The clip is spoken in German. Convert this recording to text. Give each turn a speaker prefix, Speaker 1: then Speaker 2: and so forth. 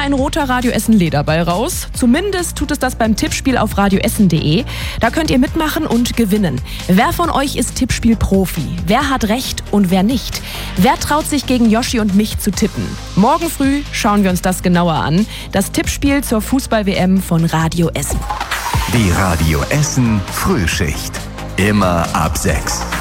Speaker 1: ein roter Radio Essen Lederball raus. Zumindest tut es das beim Tippspiel auf radioessen.de. Da könnt ihr mitmachen und gewinnen. Wer von euch ist Tippspiel-Profi? Wer hat recht und wer nicht? Wer traut sich gegen Yoshi und mich zu tippen? Morgen früh schauen wir uns das genauer an. Das Tippspiel zur Fußball-WM von Radio Essen.
Speaker 2: Die Radio Essen Frühschicht. Immer ab 6.